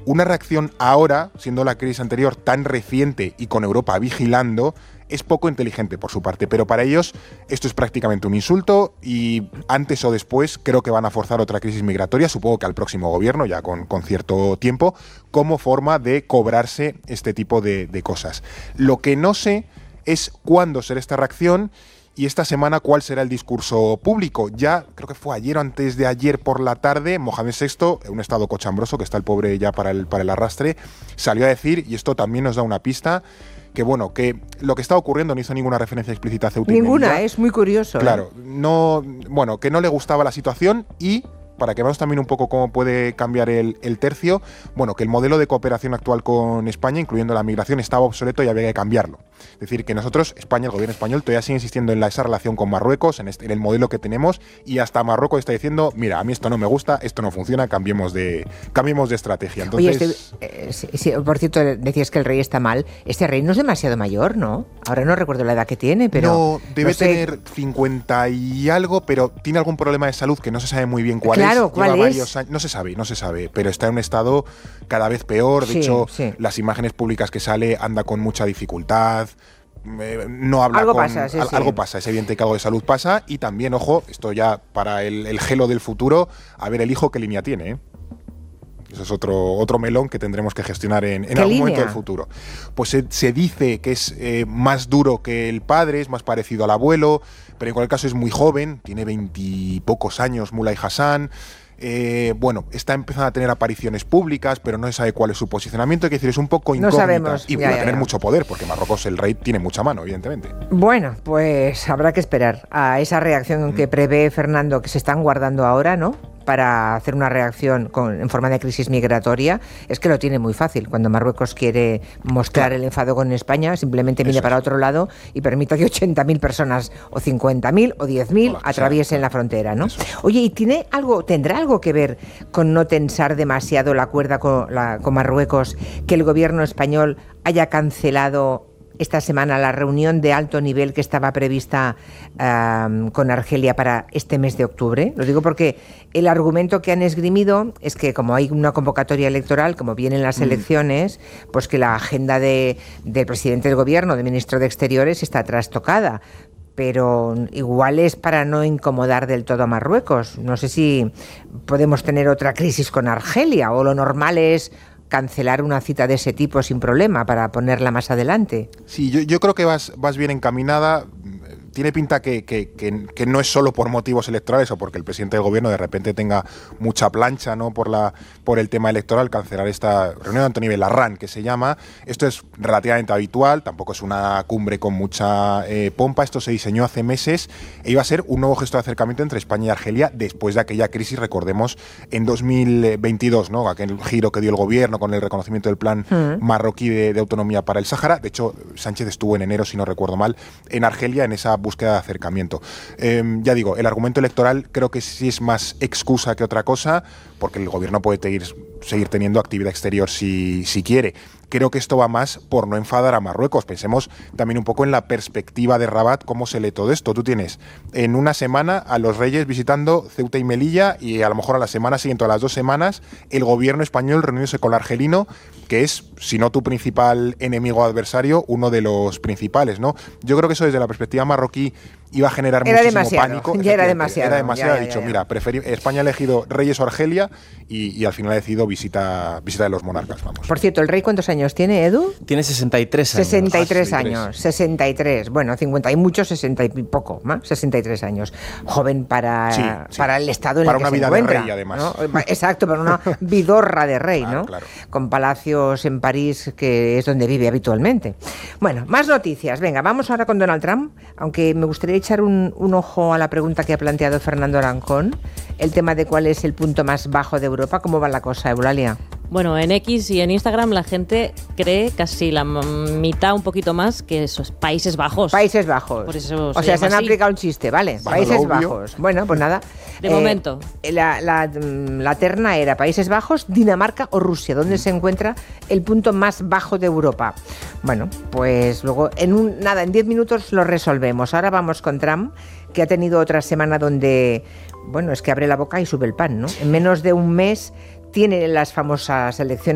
una reacción ahora, siendo la crisis anterior tan reciente y con Europa vigilando, es poco inteligente por su parte, pero para ellos esto es prácticamente un insulto y antes o después creo que van a forzar otra crisis migratoria, supongo que al próximo gobierno, ya con cierto tiempo, como forma de cobrarse este tipo de cosas. Lo que no sé es cuándo será esta reacción y esta semana cuál será el discurso público. Ya, creo que fue ayer o antes de ayer por la tarde, Mohamed VI, en un estado cochambroso, que está el pobre ya para el arrastre, salió a decir, y esto también nos da una pista, que bueno, que lo que está ocurriendo no hizo ninguna referencia explícita a Ceuta y Melilla. Ninguna, es muy curioso. Claro, no, bueno, que no le gustaba la situación y, para que veamos también un poco cómo puede cambiar el tercio, bueno, que el modelo de cooperación actual con España, incluyendo la migración, estaba obsoleto y había que cambiarlo. Es decir, que nosotros, España, el gobierno español, todavía sigue insistiendo en esa relación con Marruecos, en el modelo que tenemos, y hasta Marruecos está diciendo, mira, a mí esto no me gusta, esto no funciona, cambiemos de estrategia. Entonces, oye, sí, por cierto, decías que el rey está mal. Este rey no es demasiado mayor, ¿no? Ahora no recuerdo la edad que tiene, pero... No, debe tener 50 y algo, pero tiene algún problema de salud que no se sabe muy bien cuál es. Claro, ¿cuál es? Años, no se sabe, pero está en un estado cada vez peor. De hecho, las imágenes públicas que sale anda con mucha dificultad. No habla algo con... pasa, sí, algo pasa, es evidente que algo de salud pasa. Y también, ojo, esto ya para el gelo del futuro, a ver el hijo qué línea tiene, ¿eh? Eso es otro melón que tendremos que gestionar en algún momento del futuro. Pues se dice que es más duro que el padre, es más parecido al abuelo, pero en cualquier caso es muy joven, tiene 20 y pocos años, Mulay Hassan. Bueno, está empezando a tener apariciones públicas, pero no se sabe cuál es su posicionamiento. Hay que decir, es un poco incógnita. No sabemos. Y va a tener mucho poder, porque Marruecos, el rey, tiene mucha mano, evidentemente. Bueno, pues habrá que esperar a esa reacción que prevé Fernando, que se están guardando ahora, ¿no?, para hacer una reacción en forma de crisis migratoria. Es que lo tiene muy fácil. Cuando Marruecos quiere mostrar el enfado con España, simplemente mire para otro lado y permita que 80.000 personas, o 50.000, o 10.000 atraviesen la frontera, ¿no? Oye, ¿y tendrá algo que ver con no tensar demasiado la cuerda con Marruecos que el gobierno español haya cancelado esta semana la reunión de alto nivel que estaba prevista con Argelia para este mes de octubre? Lo digo porque el argumento que han esgrimido es que como hay una convocatoria electoral, como vienen las elecciones, pues que la agenda del presidente del gobierno, del ministro de Exteriores, está trastocada. Pero igual es para no incomodar del todo a Marruecos. No sé si podemos tener otra crisis con Argelia, o lo normal es cancelar una cita de ese tipo sin problema para ponerla más adelante. Sí, yo creo que vas bien encaminada. Tiene pinta que no es solo por motivos electorales o porque el presidente del gobierno de repente tenga mucha plancha, ¿no?, por el tema electoral, cancelar esta reunión de alto nivel, la RAN, que se llama. Esto es relativamente habitual, tampoco es una cumbre con mucha pompa. Esto se diseñó hace meses e iba a ser un nuevo gesto de acercamiento entre España y Argelia después de aquella crisis, recordemos, en 2022, ¿no?, aquel giro que dio el gobierno con el reconocimiento del plan marroquí de autonomía para el Sáhara. De hecho, Sánchez estuvo en enero, si no recuerdo mal, en Argelia en esa búsqueda de acercamiento. Ya digo, el argumento electoral creo que sí es más excusa que otra cosa, porque el gobierno puede seguir teniendo actividad exterior si quiere. Creo que esto va más por no enfadar a Marruecos. Pensemos también un poco en la perspectiva de Rabat, cómo se lee todo esto. Tú tienes en una semana a los reyes visitando Ceuta y Melilla y a lo mejor a la semana siguiente, a las 2 semanas, el gobierno español reuniéndose con el argelino, que es, si no tu principal enemigo o adversario, uno de los principales, ¿no? Yo creo que eso desde la perspectiva marroquí iba a generar muchísimo pánico. Ya era demasiado. Era demasiado. Ha dicho, mira, España ha elegido reyes o Argelia y al final ha decidido visita de los monarcas, vamos. Por cierto, ¿el rey cuántos años tiene, Edu? Tiene 63 años. 63 años, 63. Bueno, 50 y mucho, 60 y poco, ¿no? 63 años. Joven para el estado en el que se encuentra. Para una vida de rey, además. ¿No? Exacto, para una vidorra de rey, claro, ¿no? Claro. Con palacios en París, que es donde vive habitualmente. Bueno, más noticias. Venga, vamos ahora con Donald Trump, aunque me gustaría echar un ojo a la pregunta que ha planteado Fernando Arancón, el tema de cuál es el punto más bajo de Europa. ¿Cómo va la cosa, Eulalia? Bueno, en X y en Instagram la gente cree casi la mitad, un poquito más, que esos Países Bajos. Países Bajos. Por eso o sea, se han aplicado un chiste, ¿vale? Países Bajos. Bueno, pues nada. De momento. La terna era Países Bajos, Dinamarca o Rusia, donde se encuentra el punto más bajo de Europa. Bueno, pues luego en 10 minutos lo resolvemos. Ahora vamos con Trump, que ha tenido otra semana donde, bueno, es que abre la boca y sube el pan, ¿no? En menos de un mes tiene las famosas elecciones